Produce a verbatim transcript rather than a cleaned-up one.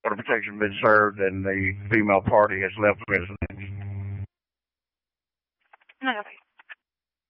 order protection been served and the female party has left residence. Okay.